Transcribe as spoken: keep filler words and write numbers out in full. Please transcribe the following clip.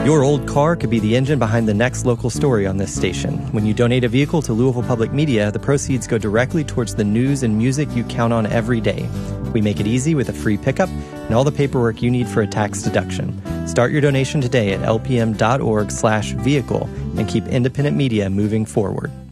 Your old car could be the engine behind the next local story on this station. When you donate a vehicle to Louisville Public Media, the proceeds go directly towards the news and music you count on every day. We make it easy with a free pickup and all the paperwork you need for a tax deduction. Start your donation today at lpm.org slash vehicle and keep independent media moving forward.